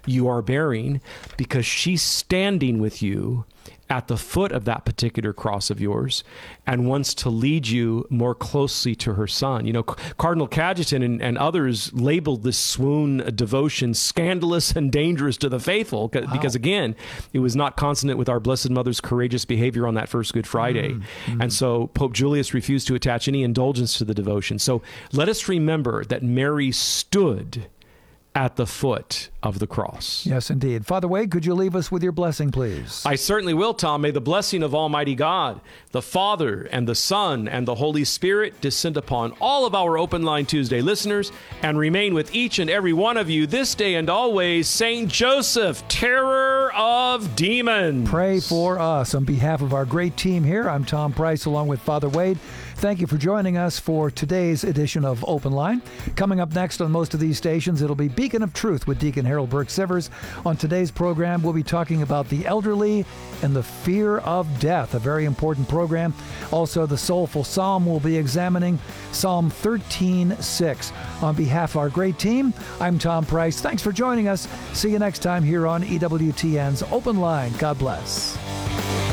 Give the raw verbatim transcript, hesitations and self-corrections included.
you are bearing, because she's standing with you at the foot of that particular cross of yours and wants to lead you more closely to her son. You know, Cardinal Cajetan and, and others labeled this swoon devotion scandalous and dangerous to the faithful wow. because, again, it was not consonant with our Blessed Mother's courageous behavior on that first Good Friday. Mm-hmm. And so Pope Julius refused to attach any indulgence to the devotion. So let us remember that Mary stood at the foot of the cross. Yes, indeed. Father Wade, could you leave us with your blessing, please? I certainly will, Tom. May the blessing of Almighty God, the Father and the Son and the Holy Spirit descend upon all of our Open Line Tuesday listeners and remain with each and every one of you this day and always. Saint Joseph, terror of demons. Pray for us. On behalf of our great team here, I'm Tom Price along with Father Wade. Thank you for joining us for today's edition of Open Line. Coming up next on most of these stations, it'll be Beacon of Truth with Deacon Harold Burke-Sivers. On today's program, we'll be talking about the elderly and the fear of death, a very important program. Also, the Soulful Psalm will be examining Psalm thirteen six. On behalf of our great team, I'm Tom Price. Thanks for joining us. See you next time here on E W T N's Open Line. God bless.